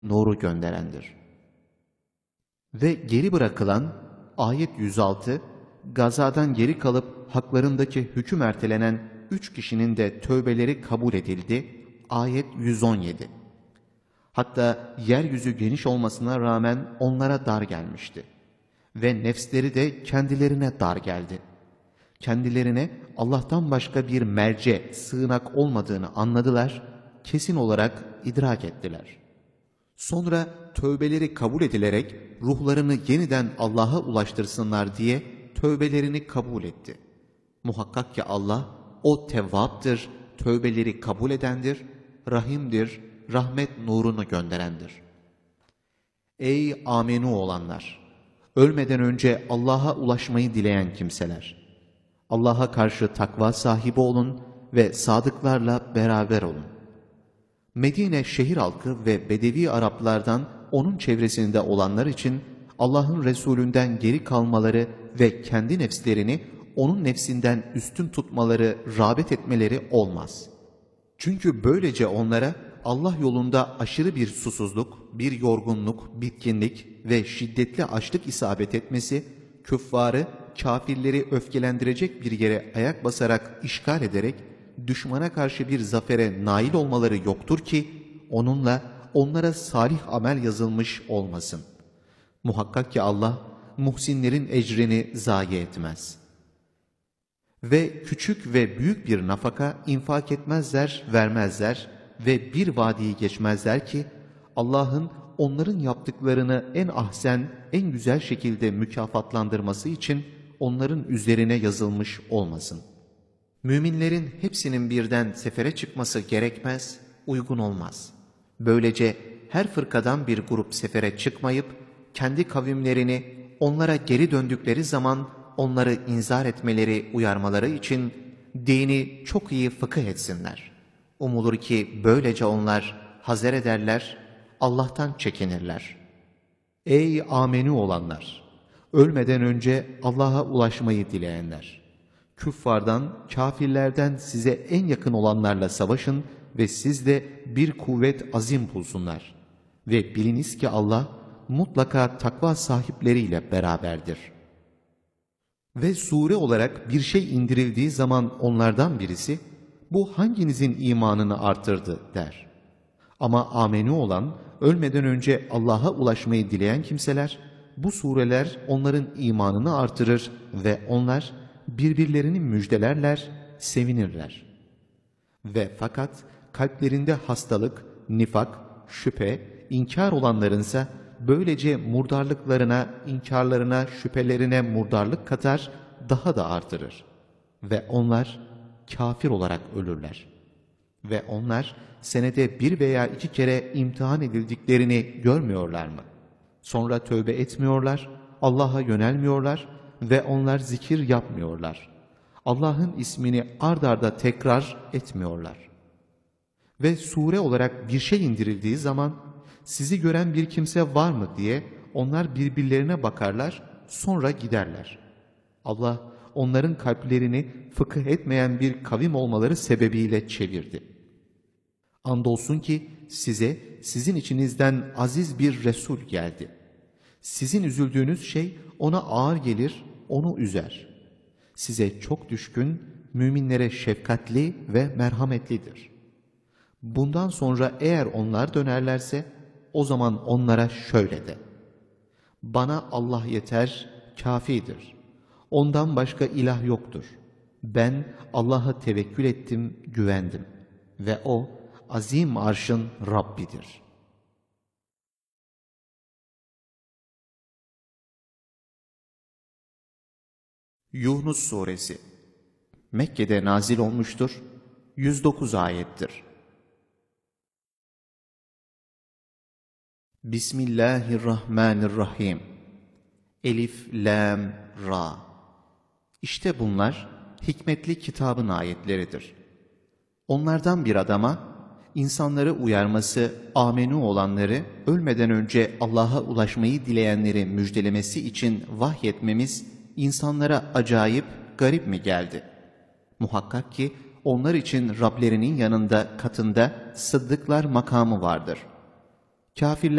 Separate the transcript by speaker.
Speaker 1: nuru gönderendir. Ve geri bırakılan, ayet 106, gazadan geri kalıp haklarındaki hüküm ertelenen 3 kişinin de tövbeleri kabul edildi, ayet 117. Hatta yeryüzü geniş olmasına rağmen onlara dar gelmişti. Ve nefsleri de kendilerine dar geldi. Kendilerine Allah'tan başka bir merci, sığınak olmadığını anladılar, kesin olarak idrak ettiler. Sonra tövbeleri kabul edilerek ruhlarını yeniden Allah'a ulaştırsınlar diye tövbelerini kabul etti. Muhakkak ki Allah o Tevvap'tır, tövbeleri kabul edendir, Rahim'dir, rahmet nurunu gönderendir. Ey amenu olanlar! Ölmeden önce Allah'a ulaşmayı dileyen kimseler! Allah'a karşı takva sahibi olun ve sadıklarla beraber olun. Medine şehir halkı ve Bedevi Araplardan onun çevresinde olanlar için Allah'ın Resulünden geri kalmaları ve kendi nefslerini onun nefsinden üstün tutmaları, rağbet etmeleri olmaz. Çünkü böylece onlara Allah yolunda aşırı bir susuzluk, bir yorgunluk, bitkinlik ve şiddetli açlık isabet etmesi, küffarı, kafirleri öfkelendirecek bir yere ayak basarak işgal ederek, düşmana karşı bir zafere nail olmaları yoktur ki, onunla onlara salih amel yazılmış olmasın. Muhakkak ki Allah, muhsinlerin ecrini zayi etmez. Ve küçük ve büyük bir nafaka infak etmezler, vermezler ve bir vadiyi geçmezler ki, Allah'ın onların yaptıklarını en ahsen, en güzel şekilde mükafatlandırması için onların üzerine yazılmış olmasın. Müminlerin hepsinin birden sefere çıkması gerekmez, uygun olmaz. Böylece her fırkadan bir grup sefere çıkmayıp, kendi kavimlerini onlara geri döndükleri zaman onları inzar etmeleri, uyarmaları için dini çok iyi fıkıh etsinler. Umulur ki böylece onlar hazer ederler, Allah'tan çekinirler. Ey amenu olanlar! Ölmeden önce Allah'a ulaşmayı dileyenler! Küffardan, kafirlerden size en yakın olanlarla savaşın ve siz de bir kuvvet azim bulsunlar. Ve biliniz ki Allah mutlaka takva sahipleriyle beraberdir. Ve sure olarak bir şey indirildiği zaman onlardan birisi, bu hanginizin imanını artırdı der. Ama amenu olan, ölmeden önce Allah'a ulaşmayı dileyen kimseler, bu sureler onların imanını artırır ve onlar birbirlerini müjdelerler, sevinirler. Ve fakat kalplerinde hastalık, nifak, şüphe, inkar olanlarınsa böylece murdarlıklarına, inkarlarına, şüphelerine murdarlık katar, daha da artırır. Ve onlar kafir olarak ölürler. Ve onlar senede 1 veya 2 kere imtihan edildiklerini görmüyorlar mı? Sonra tövbe etmiyorlar, Allah'a yönelmiyorlar ve onlar zikir yapmıyorlar. Allah'ın ismini ard arda tekrar etmiyorlar. Ve sure olarak bir şey indirildiği zaman sizi gören bir kimse var mı diye onlar birbirlerine bakarlar, sonra giderler. Allah onların kalplerini fıkıh etmeyen bir kavim olmaları sebebiyle çevirdi. Andolsun ki size sizin içinizden aziz bir Resul geldi. Sizin üzüldüğünüz şey ona ağır gelir, onu üzer. Size çok düşkün, müminlere şefkatli ve merhametlidir. Bundan sonra eğer onlar dönerlerse, o zaman onlara şöyle de: bana Allah yeter, kâfidir. Ondan başka ilah yoktur. Ben Allah'a tevekkül ettim, güvendim. Ve O, azim arşın Rabbidir. Yunus Suresi Mekke'de nazil olmuştur, 109 ayettir. Bismillahirrahmanirrahim. Elif, Lam, Ra. İşte bunlar hikmetli kitabın ayetleridir. Onlardan bir adama, insanları uyarması, amenu olanları, ölmeden önce Allah'a ulaşmayı dileyenleri müjdelemesi için vahyetmemiz, insanlara acayip, garip mi geldi? Muhakkak ki onlar için Rablerinin yanında, katında sıddıklar makamı vardır. Kafirler